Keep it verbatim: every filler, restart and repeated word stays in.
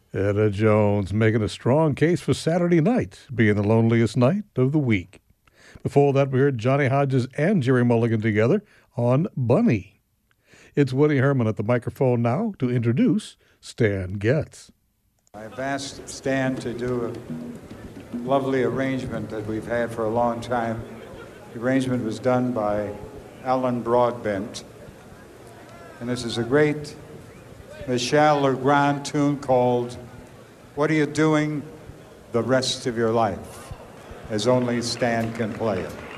Etta Jones making a strong case for Saturday night being the loneliest night of the week. Before that, we heard Johnny Hodges and Jerry Mulligan together on Bunny. It's Woody Herman at the microphone now to introduce Stan Getz. I've asked Stan to do a lovely arrangement that we've had for a long time. The arrangement was done by Alan Broadbent. And this is a great Michel Legrand tune called What Are You Doing the Rest of Your Life, as only Stan can play it.